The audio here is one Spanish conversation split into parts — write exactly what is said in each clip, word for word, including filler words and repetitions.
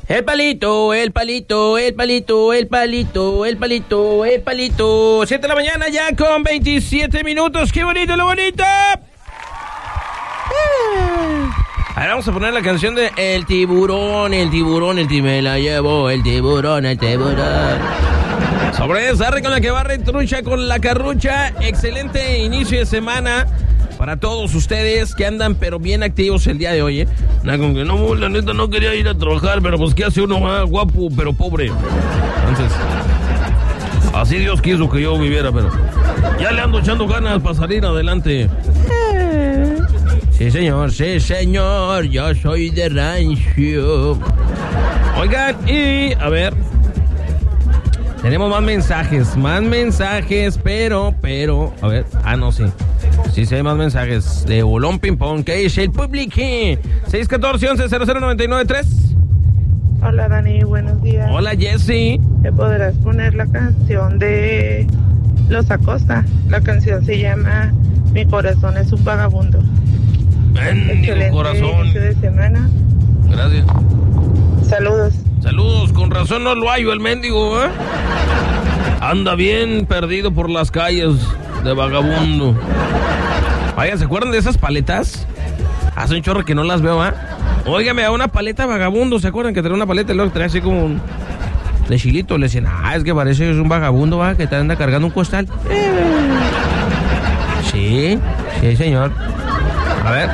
El palito, el palito, el palito, el palito, el palito, el palito. Siete de la mañana ya con veintisiete minutos. ¡Qué bonito, lo bonito! Ahora vamos a poner la canción de El tiburón, el tiburón, el tiburón, me la llevó, el tiburón, el tiburón. Sobre esa, arre con la que barre trucha con la carrucha. Excelente inicio de semana para todos ustedes que andan pero bien activos el día de hoy, ¿eh? Nada, con que no, la neta no quería ir a trabajar, pero pues ¿qué hace uno más guapo pero pobre? Entonces, así Dios quiso que yo viviera, pero ya le ando echando ganas para salir adelante. Sí, señor, sí, señor, yo soy de rancho. Oigan, y a ver, tenemos más mensajes, más mensajes, pero, pero, a ver, ah, no, sí. Sí, sí hay más mensajes de Bolón Ping Pong. ¿Qué dice el público? seis uno cuatro, once, cero cero nueve nueve tres. Hola, Dani, buenos días. Hola, Jessy. ¿Me podrás poner la canción de Los Acosta? La canción se llama Mi corazón es un vagabundo. Mendigo corazón. Inicio de semana. Gracias. Saludos. Saludos, con razón no lo hallo el mendigo, ¿eh? Anda bien perdido por las calles de vagabundo. Oigan, ¿se acuerdan de esas paletas? Hace un chorro que no las veo, ¿ah? ¿eh? Óigame, a una paleta vagabundo, ¿se acuerdan que traía una paleta y luego traía así como un... de chilito? Le decían, ah, es que parece que es un vagabundo, ¿va? Que te anda cargando un costal. Sí, sí, señor. A ver.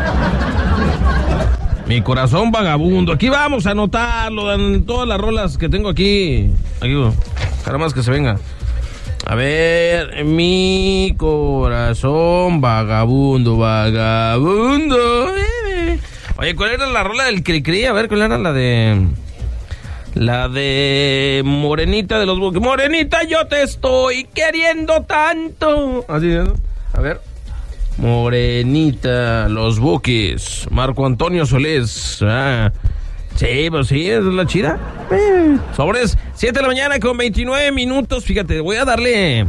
Mi corazón vagabundo. Aquí vamos a anotarlo en todas las rolas que tengo aquí. Aquí, para más que se venga. A ver, mi corazón vagabundo, vagabundo. Oye, ¿cuál era la rola del Cricri? A ver, ¿cuál era la de... la de Morenita de los Buques? Morenita, yo te estoy queriendo tanto. Así, ¿no? A ver. Morenita, los Buques, Marco Antonio Solés. Ah, sí, pues sí, es la chida. Sobres, siete de la mañana con veintinueve minutos. Fíjate, voy a darle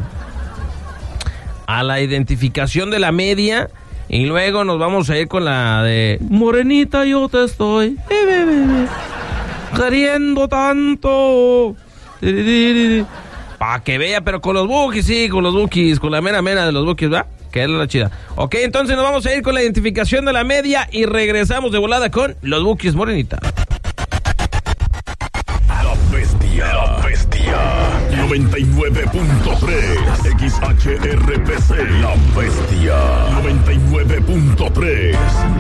a la identificación de la media y luego nos vamos a ir con la de Morenita, yo te estoy queriendo tanto. Pa' que vea, pero con los Buques, sí, con los Buques, con la mera mera de los Buques, ¿verdad? Que es la chida. Ok, entonces nos vamos a ir con la identificación de la media y regresamos de volada con los Buques, Morenita. La bestia, la bestia. noventa y nueve punto tres X H R P C. La bestia. noventa y nueve punto tres